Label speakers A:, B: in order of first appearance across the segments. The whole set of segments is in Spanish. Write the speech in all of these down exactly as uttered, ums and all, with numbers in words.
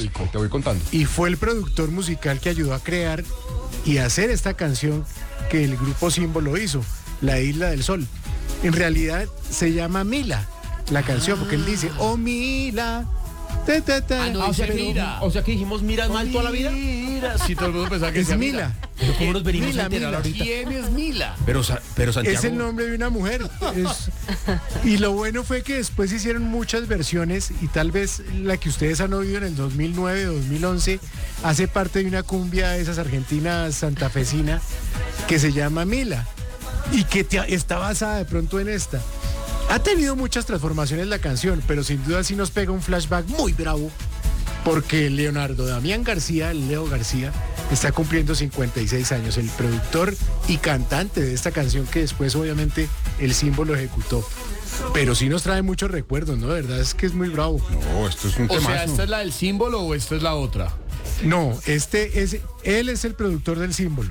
A: periódico, te voy contando.
B: Y fue el productor musical que ayudó a crear y hacer esta canción que el grupo Símbolo hizo, La Isla del Sol. En realidad se llama Mila, la canción, porque él dice, oh Mila. Ta, ta, ta.
C: Ah, no,
A: Ah, o,
C: dice
A: sea que,
C: Mira.
A: o sea que dijimos mira mal toda la vida.
C: Mira, si todo el mundo pensaba que
B: Es
C: decía
B: Mila.
A: Pero ¿cómo nos venimos
B: Mila,
A: a enterar
B: Mila.
A: ahorita?
C: ¿Quién es Mila?
A: Pero, Sa- pero Santiago...
B: Es el nombre de una mujer. Es- y lo bueno fue que después hicieron muchas versiones y tal vez la que ustedes han oído en el dos mil nueve, dos mil once, hace parte de una cumbia de esas argentinas santafesina que se llama Mila y que te- está basada de pronto en esta. Ha tenido muchas transformaciones la canción, pero sin duda sí nos pega un flashback muy bravo porque Leonardo Damián García, Leo García, está cumpliendo cincuenta y seis años, el productor y cantante de esta canción que después obviamente el Símbolo ejecutó. Pero sí nos trae muchos recuerdos, ¿no? De verdad es que es muy bravo.
A: No, esto es un
C: O sea,
A: temazo.
C: ¿esta es la del símbolo o esta es la otra?
B: No, este es, él es el productor del Símbolo.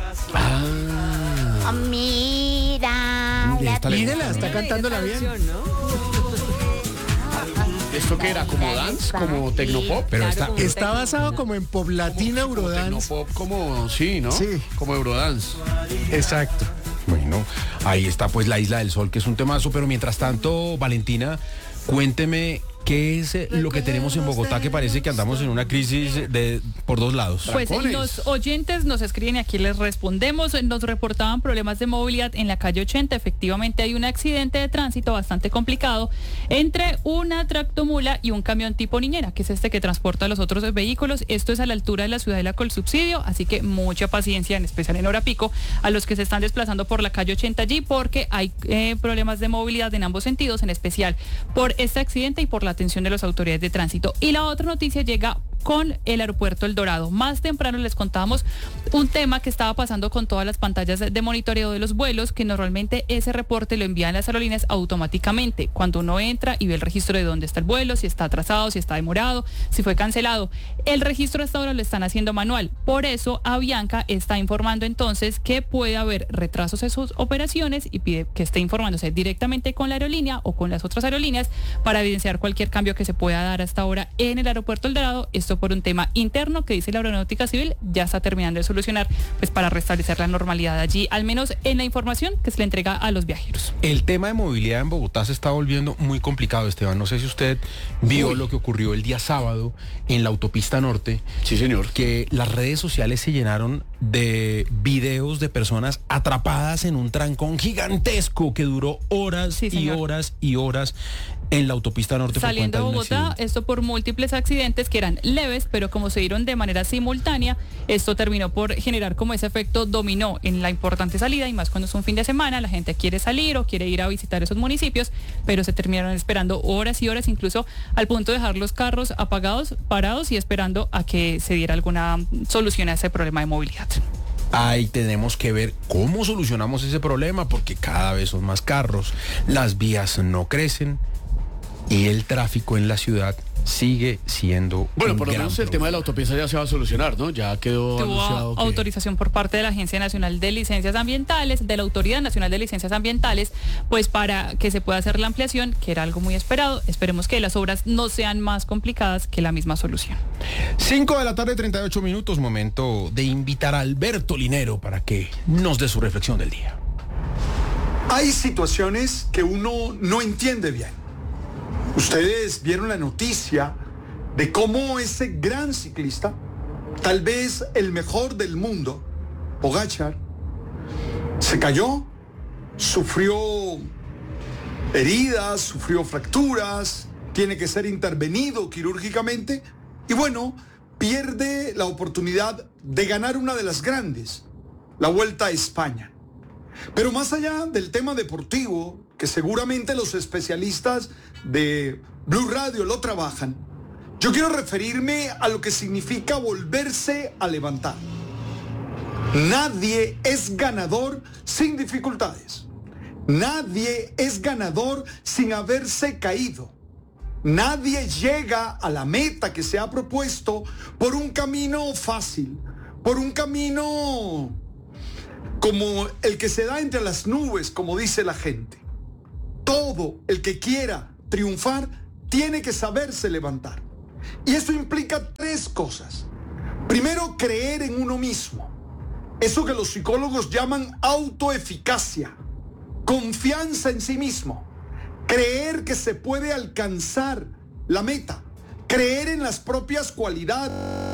D: Oh, mira.
A: Mire, esta le
B: Mírela,
A: gusta.
B: está cantándola bien.
C: ¿Esto qué era? ¿Como dance? ¿Como tecnopop?
A: Pero está...
B: Está basado como en pop latina, Eurodance.
C: Tecnopop como, sí, ¿no?
B: Sí.
C: Como Eurodance.
B: Exacto.
A: Bueno, ahí está pues La Isla del Sol, que es un temazo, pero mientras tanto, Valentina, cuénteme qué es eh, lo que tenemos en Bogotá, que parece que andamos en una crisis de por dos lados.
E: Pues
C: Trancones.
E: los oyentes nos escriben y aquí les respondemos. Nos reportaban problemas de movilidad en la calle ochenta. Efectivamente hay un accidente de tránsito bastante complicado entre una tractomula y un camión tipo niñera, que es este que transporta a los otros vehículos. Esto es a la altura de la Ciudadela Colsubsidio, así que mucha paciencia, en especial en hora pico, a los que se están desplazando por la calle ochenta allí, porque hay eh, problemas de movilidad en ambos sentidos, en especial por este accidente y por la atención de las autoridades de tránsito. Y la otra noticia llega con el aeropuerto El Dorado. Más temprano les contábamos un tema que estaba pasando con todas las pantallas de monitoreo de los vuelos, que normalmente ese reporte lo envían las aerolíneas automáticamente cuando uno entra y ve el registro de dónde está el vuelo, si está atrasado, si está demorado, si fue cancelado. El registro hasta ahora lo están haciendo manual. Por eso Avianca está informando entonces que puede haber retrasos en sus operaciones y pide que esté informándose directamente con la aerolínea o con las otras aerolíneas para evidenciar cualquier cambio que se pueda dar hasta ahora en el aeropuerto El Dorado. Esto por un tema interno que dice la Aeronáutica Civil ya está terminando de solucionar, pues para restablecer la normalidad allí, al menos en la información que se le entrega a los viajeros.
A: El tema de movilidad en Bogotá se está volviendo muy complicado, Esteban. No sé si usted vio
C: Uy.
A: lo que ocurrió el día sábado en la autopista norte,
C: Sí, señor.
A: que las redes sociales se llenaron de videos de personas atrapadas en un trancón gigantesco que duró horas
E: Sí,
A: y
E: señor.
A: horas y horas en la autopista norte. por
E: Saliendo de
A: cuenta un
E: Bogotá,
A: accidente.
E: esto por múltiples accidentes que eran leves, pero como se dieron de manera simultánea, esto terminó por generar como ese efecto dominó en la importante salida, y más cuando es un fin de semana, la gente quiere salir o quiere ir a visitar esos municipios, pero se terminaron esperando horas y horas, incluso al punto de dejar los carros apagados, parados y esperando a que se diera alguna solución a ese problema de movilidad.
A: Ahí tenemos que ver cómo solucionamos ese problema, porque cada vez son más carros, las vías no crecen y el tráfico en la ciudad sigue siendo
C: Bueno,
A: un
C: por lo
A: gran
C: menos el
A: problema.
C: tema de la autopista ya se va a solucionar, ¿no? Ya quedó
E: Tuvo
C: anunciado que...
E: autorización por parte de la Agencia Nacional de Licencias Ambientales, de la Autoridad Nacional de Licencias Ambientales, pues para que se pueda hacer la ampliación, que era algo muy esperado. Esperemos que las obras no sean más complicadas que la misma solución.
A: cinco de la tarde, treinta y ocho minutos, momento de invitar a Alberto Linero para que nos dé su reflexión del día.
F: Hay situaciones que uno no entiende bien. Ustedes vieron la noticia de cómo ese gran ciclista, tal vez el mejor del mundo, Pogačar, se cayó, sufrió heridas, sufrió fracturas, tiene que ser intervenido quirúrgicamente y bueno, pierde la oportunidad de ganar una de las grandes, la Vuelta a España. Pero más allá del tema deportivo, que seguramente los especialistas de Blue Radio lo trabajan, yo quiero referirme a lo que significa volverse a levantar. Nadie es ganador sin dificultades. Nadie es ganador sin haberse caído. Nadie llega a la meta que se ha propuesto por un camino fácil, por un camino como el que se da entre las nubes, como dice la gente. Todo el que quiera triunfar tiene que saberse levantar. Y esto implica tres cosas. Primero, creer en uno mismo. Eso que los psicólogos llaman autoeficacia. Confianza en sí mismo. Creer que se puede alcanzar la meta. Creer en las propias cualidades,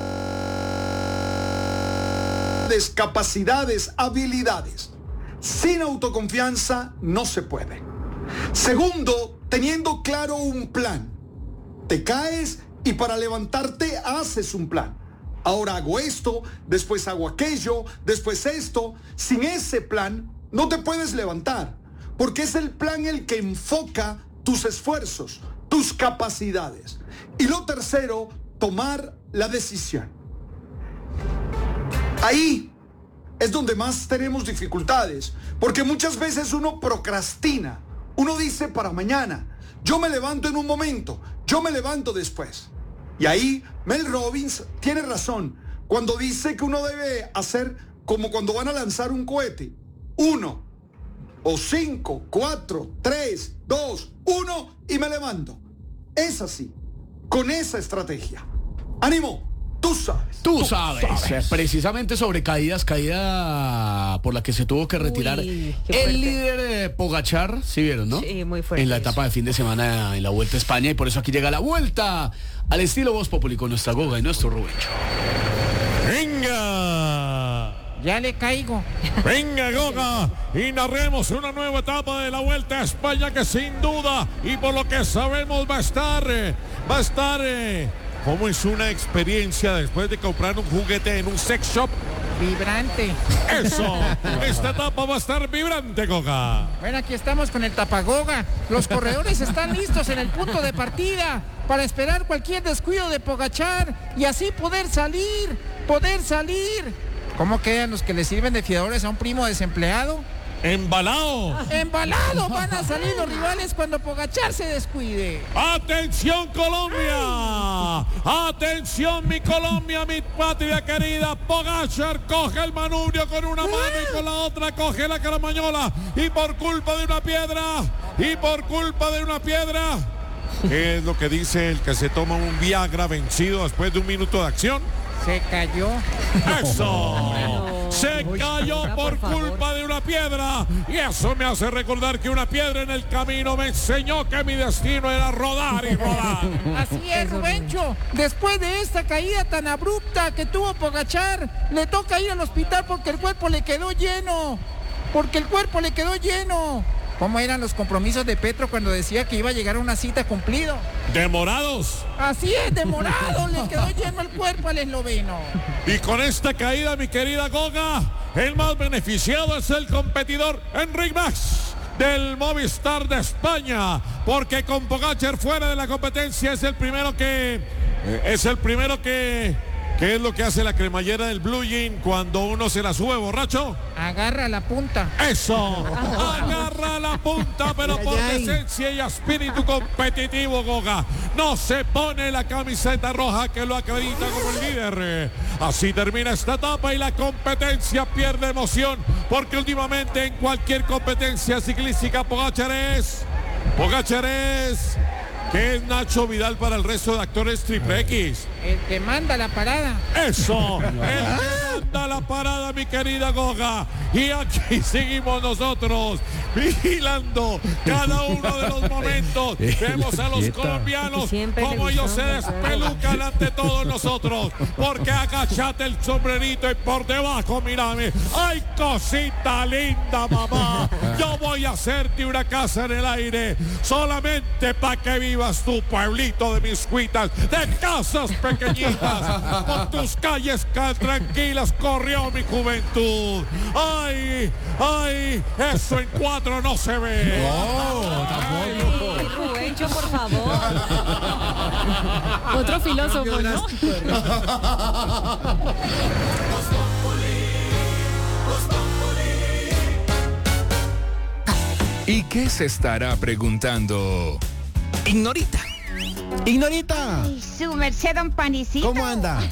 F: capacidades, habilidades. Sin autoconfianza no se puede. Segundo, teniendo claro un plan. Te caes y para levantarte haces un plan. Ahora hago esto, después hago aquello, después esto. Sin ese plan no te puedes levantar, porque es el plan el que enfoca tus esfuerzos, tus capacidades. Y lo tercero, tomar la decisión. Ahí es donde más tenemos dificultades, porque muchas veces uno procrastina. Uno dice para mañana, yo me levanto en un momento, yo me levanto después. Y ahí Mel Robbins tiene razón cuando dice que uno debe hacer como cuando van a lanzar un cohete. Uno, o cinco, cuatro, tres, dos, uno y me levanto. Es así, con esa estrategia. ¡Ánimo! Tú sabes.
C: Tú,
F: tú
C: sabes.
F: sabes.
C: Precisamente sobre caídas, caída por la que se tuvo que retirar
G: Uy, qué fuerte.
C: el líder de Pogačar, ¿sí vieron, no?
G: Sí, muy fuerte
C: En la
G: eso.
C: etapa de fin de semana en la Vuelta a España, y por eso aquí llega la Vuelta al estilo Voz Populi con nuestra Goga y nuestro Rubencho.
H: ¡Venga!
I: Ya le caigo.
H: Venga, Goga, y narremos una nueva etapa de la Vuelta a España que sin duda, y por lo que sabemos, va a estar, eh, va a estar, eh, como es una experiencia después de comprar un juguete en un sex shop.
I: Vibrante.
H: Eso, esta etapa va a estar vibrante, Goga.
I: Bueno, aquí estamos con el tapagoga. Los corredores están listos en el punto de partida para esperar cualquier descuido de Pogačar y así poder salir, poder salir. ¿Cómo quedan los que le sirven de fiadores a un primo desempleado?
H: ¡Embalado!
I: ¡Embalado! Van a salir los rivales cuando Pogačar se descuide.
H: ¡Atención, Colombia! ¡Atención, mi Colombia, mi patria querida! Pogačar coge el manubrio con una mano y con la otra coge la caramañola. Y por culpa de una piedra, y por culpa de una piedra. ¿Qué es lo que dice el que se toma un Viagra vencido después de un minuto de acción?
I: Se cayó.
H: ¡Eso! Se cayó por culpa de una piedra. Y eso me hace recordar que una piedra en el camino me enseñó que mi destino era rodar y rodar.
I: Así es, Rubencho. Después de esta caída tan abrupta que tuvo Pogačar, le toca ir al hospital porque el cuerpo le quedó lleno. Porque el cuerpo le quedó lleno. ¿Cómo eran los compromisos de Petro cuando decía que iba a llegar a una cita cumplido?
H: ¿Demorados?
I: Así es, demorado. Le quedó lleno el cuerpo al esloveno.
H: Y con esta caída, mi querida Goga, el más beneficiado es el competidor Enric Mas del Movistar de España, porque con Pogačar fuera de la competencia es el primero que es el primero que ¿qué es lo que hace la cremallera del Blue Jean cuando uno se la sube borracho?
I: Agarra la punta.
H: Eso, agarra la punta, pero por decencia y espíritu competitivo, Goga, no se pone la camiseta roja que lo acredita como el líder. Así termina esta etapa y la competencia pierde emoción, porque últimamente en cualquier competencia ciclística Pogačar es, Pogačar es, ¿qué es Nacho Vidal para el resto de actores triple X?
I: El que manda la parada.
H: Eso, el que manda la parada, mi querida Goga. Y aquí seguimos nosotros vigilando cada uno de los momentos. Vemos a los colombianos como ellos se despelucan ante todos nosotros. Porque agachate el sombrerito y por debajo, mírame. ¡Ay, cosita linda, mamá! Yo voy a hacerte una casa en el aire solamente para que vivas tu pueblito de Miscuitas, de casas pequeñitas, con tus calles tranquilas corrió mi juventud. ¡Ay, ay! Eso en cuatro no se ve.
A: No, tampoco.
G: Rubencho, por favor.
E: Otro filósofo, ¿no?
J: ¿Y qué se estará preguntando Ignorita?
A: Ignorita,
D: Ay, su merced, don Panicito.
A: ¿cómo anda?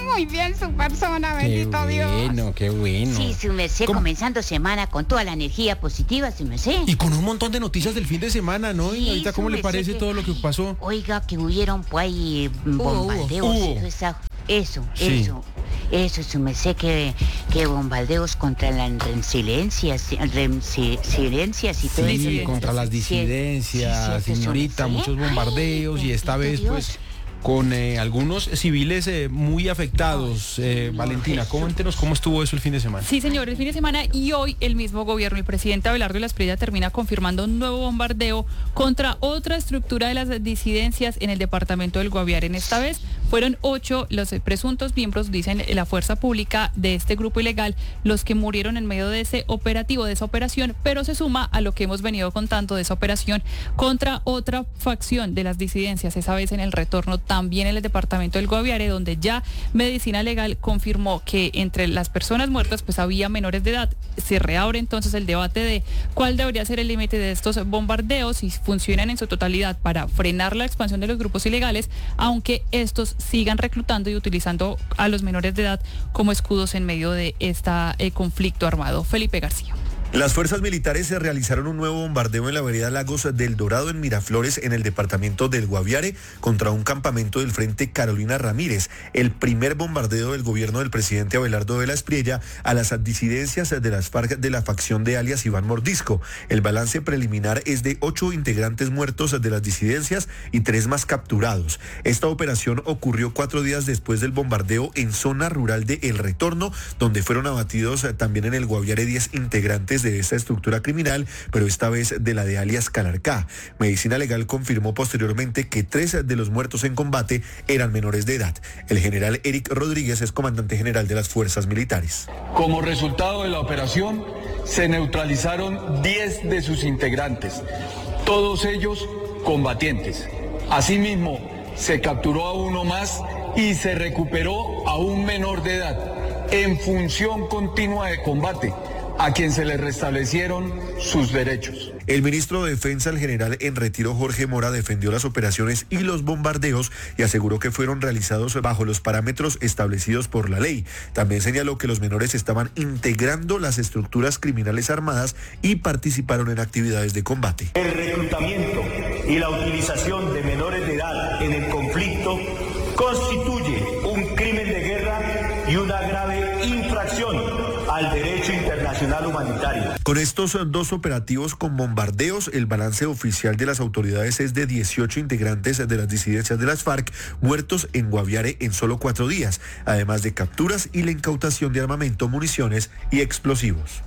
D: muy bien su persona,
A: Qué
D: bendito Dios.
A: bueno, qué bueno.
D: Sí, su merced,
A: ¿Cómo?
D: comenzando semana con toda la energía positiva, su merced.
A: Y con un montón de noticias del fin de semana, ¿no?
D: Sí,
A: Y ahorita, ¿cómo
D: su
A: le
D: merced
A: parece
D: que-
A: todo lo que pasó?
D: Oiga, que hubieron pues ahí bombardeos.
A: Hubo.
D: y esa- Eso,
A: Sí.
D: eso. Eso, su merced, que, que bombardeos contra las resiliencias, resiliencias y todo
A: Sí,
D: eso.
E: disidencias.
A: contra las
D: Sí,
A: disidencias,
D: sí, sí,
A: señorita,
D: sí.
A: muchos bombardeos
D: Ay,
A: y esta
D: bendito
A: vez,
D: Dios.
A: pues, con eh, algunos civiles eh, muy afectados.
D: Ay,
A: Eh,
D: Señor
A: Valentina,
D: Jesús.
A: coméntenos cómo estuvo eso el fin de semana.
E: Sí, señor, el fin de semana y hoy el mismo gobierno, el presidente Abelardo de la Espriella, termina confirmando un nuevo bombardeo contra otra estructura de las disidencias en el departamento del Guaviare. En esta vez fueron ocho los presuntos miembros, dicen la fuerza pública de este grupo ilegal, los que murieron en medio de ese operativo, de esa operación, pero se suma a lo que hemos venido contando de esa operación contra otra facción de las disidencias, esa vez en el retorno también en el departamento del Guaviare, donde ya Medicina Legal confirmó que entre las personas muertas pues había menores de edad. Se reabre entonces el debate de cuál debería ser el límite de estos bombardeos, si funcionan en su totalidad para frenar la expansión de los grupos ilegales, aunque estos sigan reclutando y utilizando a los menores de edad como escudos en medio de este conflicto armado. Felipe García.
G: Las fuerzas militares se realizaron un nuevo bombardeo en la vereda Lagos del Dorado en Miraflores, en el departamento del Guaviare, contra un campamento del Frente Carolina Ramírez, el primer bombardeo del gobierno del presidente Abelardo de la Espriella a las disidencias de las FARC de la facción de alias Iván Mordisco. El balance preliminar es de ocho integrantes muertos de las disidencias y tres más capturados. Esta operación ocurrió cuatro días después del bombardeo en zona rural de El Retorno, donde fueron abatidos también en el Guaviare diez integrantes de esta estructura criminal, pero esta vez de la de alias Calarcá. Medicina Legal confirmó posteriormente que tres de los muertos en combate eran menores de edad. El general Eric Rodríguez es comandante general de las fuerzas militares.
K: Como resultado de la operación, se neutralizaron diez de sus integrantes, todos ellos combatientes. Asimismo, se capturó a uno más y se recuperó a un menor de edad en función continua de combate, a quien se le restablecieron sus derechos.
G: El ministro de Defensa, el general en retiro Jorge Mora, defendió las operaciones y los bombardeos y aseguró que fueron realizados bajo los parámetros establecidos por la ley. También señaló que los menores estaban integrando las estructuras criminales armadas y participaron en actividades de combate.
L: El reclutamiento y la utilización de menores de edad en el conflicto constituye un crimen de guerra y una grave infracción al derecho internacional humanitario.
G: Con estos dos operativos con bombardeos, el balance oficial de las autoridades es de dieciocho integrantes de las disidencias de las FARC muertos en Guaviare en solo cuatro días, además de capturas y la incautación de armamento, municiones y explosivos.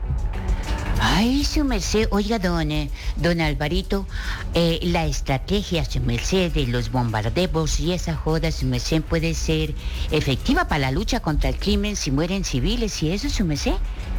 D: Ay, su merced, oiga, don, eh, don Alvarito, eh, la estrategia, su merced, de los bombardeos y esa joda, su merced, puede ser efectiva para la lucha contra el crimen si mueren civiles y eso, su merced.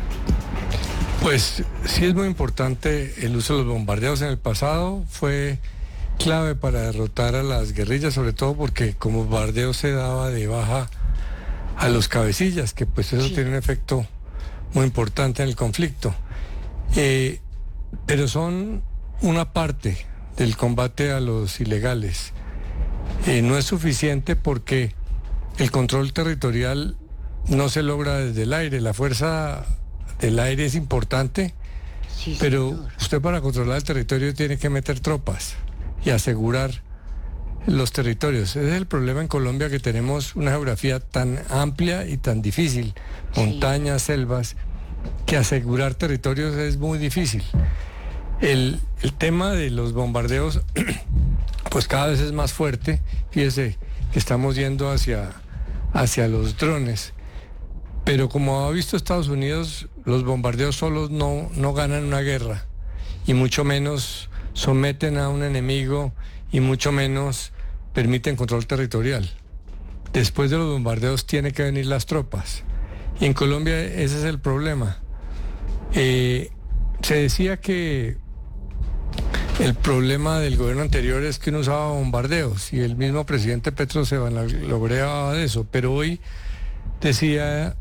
M: Pues sí es muy importante el uso de los bombardeos. En el pasado fue clave para derrotar a las guerrillas, sobre todo porque como bombardeo se daba de baja a los cabecillas, que pues eso
D: Sí.
M: tiene un efecto muy importante en el conflicto. Eh, pero son una parte del combate a los ilegales. Eh, no es suficiente porque el control territorial no se logra desde el aire. La fuerza del aire es importante,
D: Sí,
M: pero
D: señor.
M: usted para controlar el territorio tiene que meter tropas y asegurar los territorios. Ese es el problema en Colombia, que tenemos una geografía tan amplia y tan difícil,
D: Sí.
M: montañas, selvas, que asegurar territorios es muy difícil. El, el tema de los bombardeos pues cada vez es más fuerte. Fíjese que estamos yendo hacia, hacia los drones, pero como ha visto Estados Unidos, los bombardeos solos no, no ganan una guerra, y mucho menos someten a un enemigo, y mucho menos permiten control territorial. Después de los bombardeos tienen que venir las tropas. Y en Colombia ese es el problema. Eh, se decía que el problema del gobierno anterior es que no usaba bombardeos, y el mismo presidente Petro se vanagloriaba de eso, pero hoy decía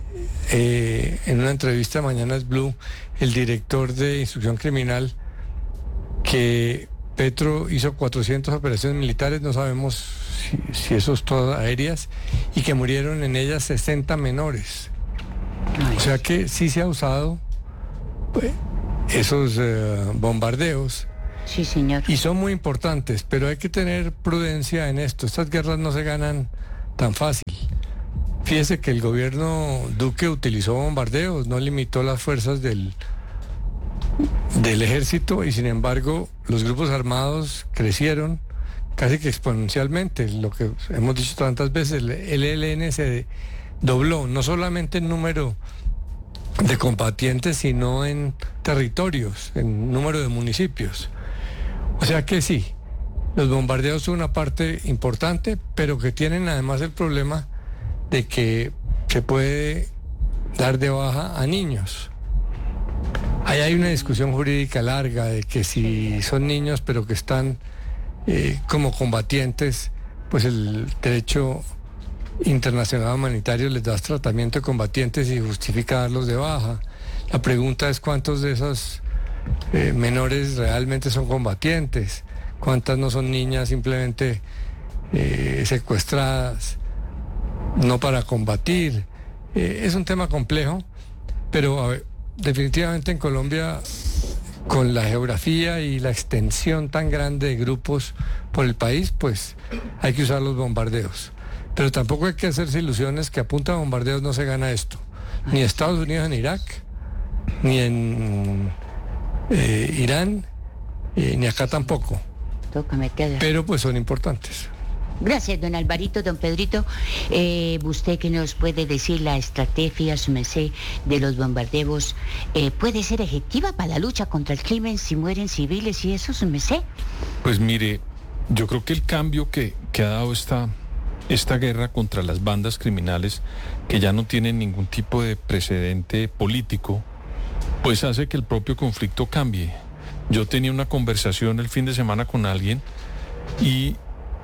M: eh, en una entrevista a Mañanas Blue el director de Instrucción Criminal que Petro hizo cuatrocientas operaciones militares, no sabemos si, si esos todas aéreas, y que murieron en ellas sesenta menores. O sea que sí se ha usado pues, esos eh, bombardeos.
D: Sí, señor.
M: Y son muy importantes, pero hay que tener prudencia en esto. Estas guerras no se ganan tan fácil. Fíjese que el gobierno Duque utilizó bombardeos, no limitó las fuerzas del, del ejército, y sin embargo los grupos armados crecieron casi que exponencialmente. Lo que hemos dicho tantas veces, el E L N se dobló, no solamente en número de combatientes, sino en territorios, en número de municipios. O sea que sí, los bombardeos son una parte importante, pero que tienen además el problema de que se puede dar de baja a niños. Ahí hay una discusión jurídica larga de que si son niños pero que están eh, como combatientes, pues el derecho internacional humanitario les da tratamiento de combatientes y justifica darlos de baja. La pregunta es cuántos de esos eh, menores realmente son combatientes, cuántas no son niñas simplemente eh, secuestradas, no para combatir. Eh, es un tema complejo, pero a ver, definitivamente en Colombia, con la geografía y la extensión tan grande de grupos por el país, pues hay que usar los bombardeos. Pero tampoco hay que hacerse ilusiones que a punta de bombardeos no se gana esto. Ni Estados Unidos en Irak, ni en eh, Irán, eh, ni acá tampoco. Pero pues son importantes.
D: Gracias, don Alvarito, don Pedrito. Eh, ¿Usted que nos puede decir la estrategia, su merced, de los bombardeos eh, puede ser efectiva para la lucha contra el crimen si mueren civiles y eso, su merced?
H: Pues mire, yo creo que el cambio que, que ha dado esta, esta guerra contra las bandas criminales, que ya no tienen ningún tipo de precedente político, pues hace que el propio conflicto cambie. Yo tenía una conversación el fin de semana con alguien y...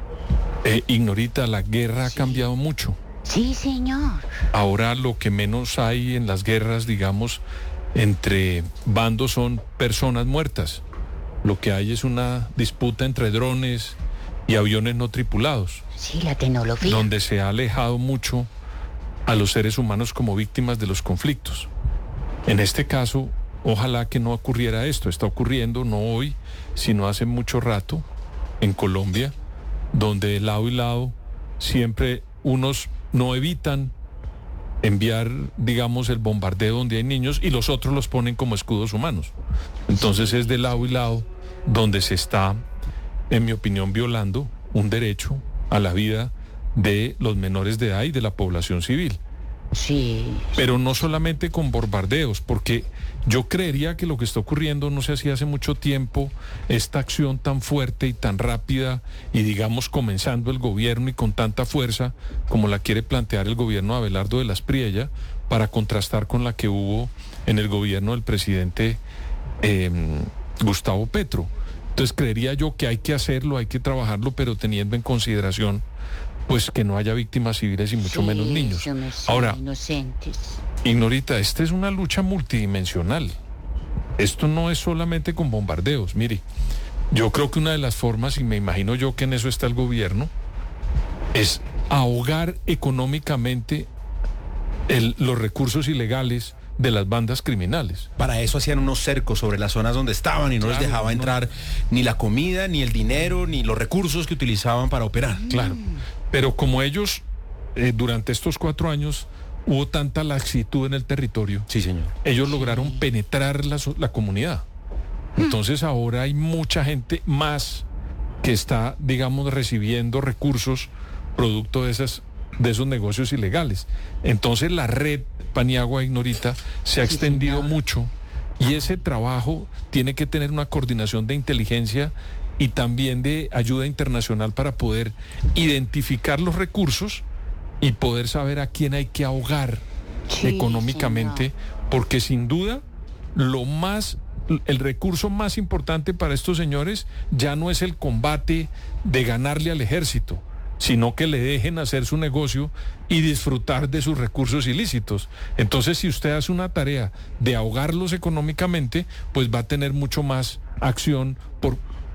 H: Eh, Ignorita, la guerra ha cambiado mucho.
D: Sí, señor.
H: Ahora lo que menos hay en las guerras, digamos, entre bandos son personas muertas. Lo que hay es una disputa entre drones y aviones no tripulados.
D: Sí, la tecnología.
H: Donde se ha alejado mucho a los seres humanos como víctimas de los conflictos. En este caso, ojalá que no ocurriera esto. Está ocurriendo no hoy, sino hace mucho rato en Colombia, donde de lado y lado siempre unos no evitan enviar, digamos, el bombardeo donde hay niños y los otros los ponen como escudos humanos. Entonces es de lado y lado donde se está, en mi opinión, violando un derecho a la vida de los menores de edad y de la población civil.
D: Sí.
H: Pero no solamente con bombardeos, porque yo creería que lo que está ocurriendo, no sé si hace mucho tiempo, esta acción tan fuerte y tan rápida, y digamos comenzando el gobierno y con tanta fuerza como la quiere plantear el gobierno de Abelardo de la Espriella, para contrastar con la que hubo en el gobierno del presidente eh, Gustavo Petro. Entonces creería yo que hay que hacerlo, hay que trabajarlo, pero teniendo en consideración pues que no haya víctimas civiles y mucho
D: sí,
H: menos niños.
D: Ahora, inocentes.
H: Ignorita, esta es una lucha multidimensional. Esto no es solamente con bombardeos. Mire, yo creo que una de las formas, y me imagino yo que en eso está el gobierno, es ahogar económicamente el, los recursos ilegales de las bandas criminales.
A: Para eso hacían unos cercos sobre las zonas donde estaban y no claro, les dejaba entrar no. ni la comida, ni el dinero, ni los recursos que utilizaban para operar.
H: Claro. Pero como ellos, eh, durante estos cuatro años, hubo tanta laxitud en el territorio,
A: sí, señor.
H: Ellos lograron penetrar la, la comunidad. Entonces ahora hay mucha gente más que está, digamos, recibiendo recursos producto de esas, de esos negocios ilegales. Entonces la red Paniagua Ignorita se ha sí, extendido señor. mucho, y ese trabajo tiene que tener una coordinación de inteligencia y también de ayuda internacional para poder identificar los recursos y poder saber a quién hay que ahogar sí, económicamente, señor. Porque sin duda lo más, el recurso más importante para estos señores ya no es el combate de ganarle al ejército, sino que le dejen hacer su negocio y disfrutar de sus recursos ilícitos. Entonces, si usted hace una tarea de ahogarlos económicamente, pues va a tener mucho más acción por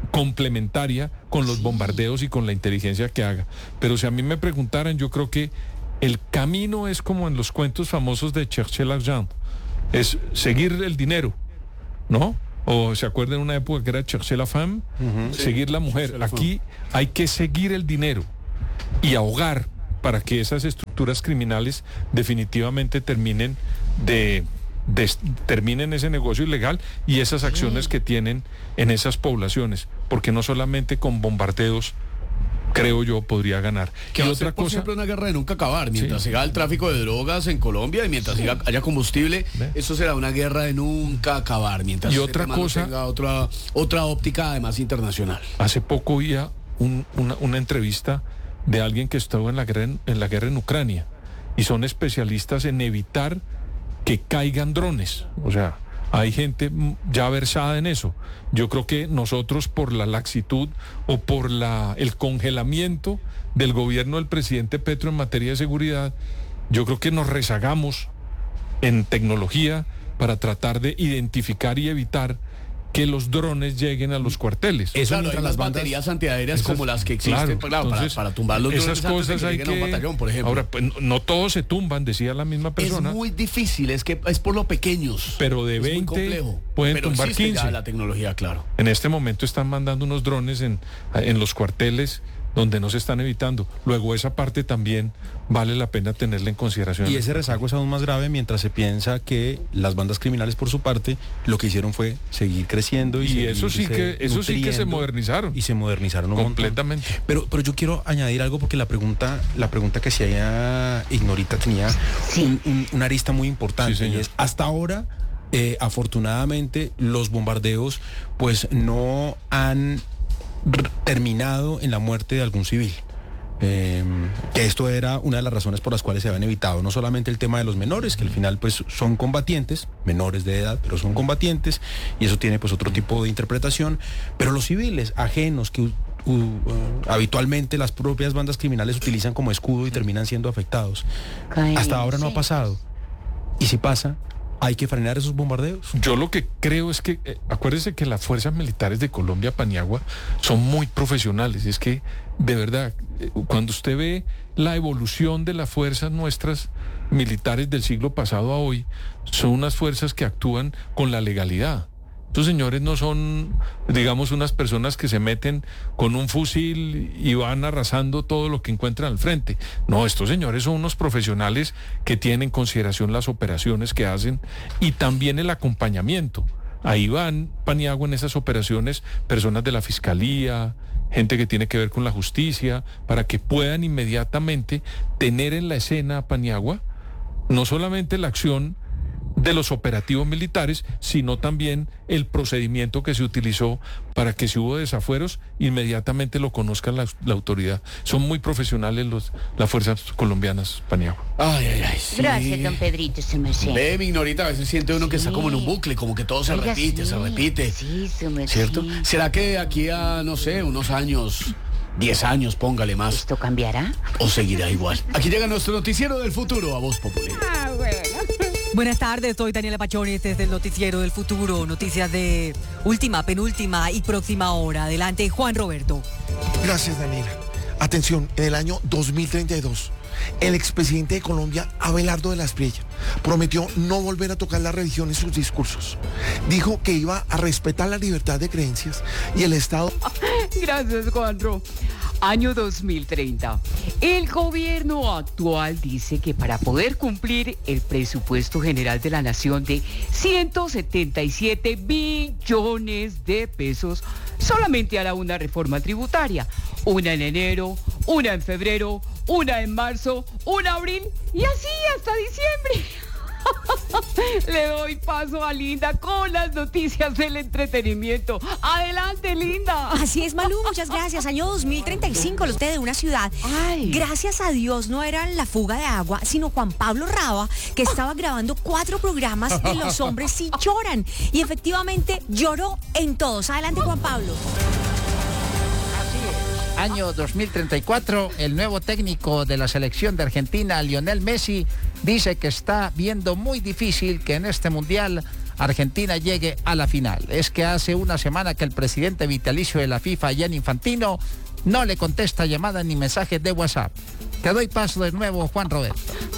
H: complementaria con los bombardeos y con la inteligencia que haga. Pero si a mí me preguntaran, yo creo que el camino es como en los cuentos famosos de Cherchez l'Argent, es seguir el dinero, ¿no? O se acuerdan en una época que era Cherchez la femme, uh-huh. seguir la mujer. Aquí hay que seguir el dinero y ahogar para que esas estructuras criminales definitivamente terminen de... De, terminen ese negocio ilegal y esas acciones que tienen en esas poblaciones, porque no solamente con bombardeos, creo yo, podría ganar.
C: Que y otra cosa, siempre una guerra de nunca acabar, mientras sí. siga el tráfico de drogas en Colombia y mientras sí. siga, haya combustible, ¿ve? Eso será una guerra de nunca acabar, mientras
H: y otra cosa,
C: no tenga otra, otra óptica además internacional.
H: Hace poco oía un, una, una entrevista de alguien que estuvo en la guerra en, en la guerra en Ucrania y son especialistas en evitar que caigan drones. O sea, hay gente ya versada en eso. Yo creo que nosotros, por la laxitud o por la, el congelamiento del gobierno del presidente Petro en materia de seguridad, yo creo que nos rezagamos en tecnología para tratar de identificar y evitar que los drones lleguen a los cuarteles.
C: Eso claro, hay las bandas, baterías antiaéreas esas, como las que existen, claro, claro, entonces, para, para tumbar los drones.
H: Esas cosas que hay que... a un batallón, por ejemplo. Ahora, pues, no, no todos se tumban, decía la misma persona.
C: Es muy difícil, es que es por lo pequeños.
H: Pero de
C: es
H: veinte pueden
C: pero
H: tumbar quince.
C: Ya la tecnología, claro.
H: En este momento están mandando unos drones en, en los cuarteles donde no se están evitando. Luego esa parte también vale la pena tenerla en consideración.
A: Y ese rezago es aún más grave mientras se piensa que las bandas criminales, por su parte, lo que hicieron fue seguir creciendo y,
H: y eso sí que eso sí que se modernizaron
A: y se modernizaron un
H: completamente.
A: Montón. Pero pero yo quiero añadir algo porque la pregunta la pregunta que hacía Ignorita tenía sí. un, un, una arista muy importante sí, y es hasta ahora eh, afortunadamente los bombardeos pues no han terminado en la muerte de algún civil. Eh, que esto era una de las razones por las cuales se habían evitado no solamente el tema de los menores, que al final pues son combatientes, menores de edad, pero son combatientes, y eso tiene pues otro tipo de interpretación, pero los civiles ajenos que uh, uh, habitualmente las propias bandas criminales utilizan como escudo y terminan siendo afectados. Ay, hasta ahora no sí. ha pasado. Y si pasa, ¿hay que frenar esos bombardeos?
H: Yo lo que creo es que, eh, acuérdese que las fuerzas militares de Colombia, Paniagua, son muy profesionales. Es que, de verdad, eh, cuando usted ve la evolución de las fuerzas nuestras militares del siglo pasado a hoy, son unas fuerzas que actúan con la legalidad. Estos señores no son, digamos, unas personas que se meten con un fusil y van arrasando todo lo que encuentran al frente. No, estos señores son unos profesionales que tienen en consideración las operaciones que hacen y también el acompañamiento. Ahí van, Paniagua, en esas operaciones, personas de la Fiscalía, gente que tiene que ver con la justicia, para que puedan inmediatamente tener en la escena, Paniagua, no solamente la acción de los operativos militares, sino también el procedimiento que se utilizó para que si hubo desafueros, inmediatamente lo conozca la, la autoridad. Son muy profesionales los, las fuerzas colombianas, Paniagua.
C: Ay, ay, ay, sí.
D: Gracias, don Pedrito, se me sé.
C: Ve, mi Ignorita, a veces siente uno sí. que está como en un bucle, como que todo se Oiga, repite, sí. se repite.
D: Sí, se me
C: ¿Cierto?
D: Sí.
C: ¿Será que aquí a, no sé, unos años... diez años, póngale más.
D: ¿Esto cambiará?
C: ¿O seguirá igual? Aquí llega nuestro noticiero del futuro a Voz Popular.
N: Ah, bueno. Buenas tardes, soy Daniela Pachones desde el noticiero del futuro. Noticias de última, penúltima y próxima hora. Adelante, Juan Roberto.
O: Gracias, Daniela. Atención, en el año dos mil treinta y dos, el expresidente de Colombia, Abelardo de la Espriella, prometió no volver a tocar la religión en sus discursos. Dijo que iba a respetar la libertad de creencias y el Estado...
P: Gracias, Juanro. Año dos mil treinta. El gobierno actual dice que para poder cumplir el presupuesto general de la nación de ciento setenta y siete billones de pesos, solamente hará una reforma tributaria. Una en enero, una en febrero, una en marzo, una en abril y así hasta diciembre. Le doy paso a Linda con las noticias del entretenimiento. Adelante, Linda.
Q: Así es, Malú, muchas gracias. Año dos mil treinta y cinco, los de una ciudad. Ay. Gracias a Dios no era la fuga de agua, sino Juan Pablo Raba, que estaba grabando cuatro programas de Los Hombres Sí Lloran. Y efectivamente lloró en todos. Adelante, Juan Pablo.
I: Año dos mil treinta y cuatro, el nuevo técnico de la selección de Argentina, Lionel Messi, dice que está viendo muy difícil que en este mundial
R: Argentina llegue a la final. Es que hace una semana que el presidente vitalicio de la FIFA, Gianni Infantino, no le contesta llamadas ni mensajes de WhatsApp. Te doy paso de nuevo, Juan Roberto.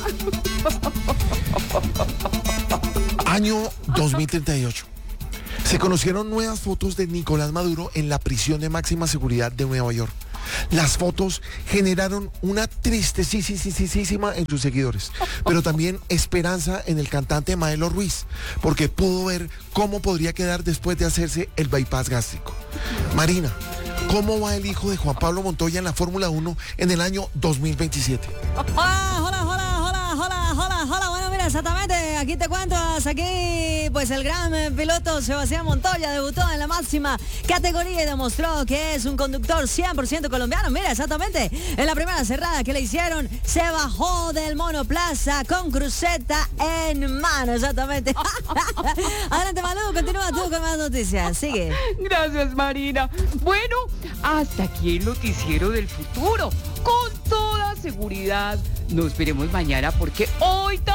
O: Año dos mil treinta y ocho. Se conocieron nuevas fotos de Nicolás Maduro en la prisión de máxima seguridad de Nueva York. Las fotos generaron una tristezísima en sus seguidores, pero también esperanza en el cantante Maelo Ruiz, porque pudo ver cómo podría quedar después de hacerse el bypass gástrico. Marina, ¿cómo va el hijo de Juan Pablo Montoya en la Fórmula uno en el año dos mil veintisiete?
Q: Hola, hola, hola, hola, hola, hola, hola. Bueno, mira, exactamente, aquí te cuento, aquí, pues el gran eh, piloto Sebastián Montoya debutó en la máxima categoría y demostró que es un conductor cien por ciento colombiano. Mira, exactamente, en la primera cerrada que le hicieron, se bajó del monoplaza con cruceta en mano, exactamente. Adelante, Malú, continúa tú con más noticias, sigue.
P: Gracias, Marina. Bueno, hasta aquí el noticiero del futuro. Con toda seguridad, nos veremos mañana porque hoy también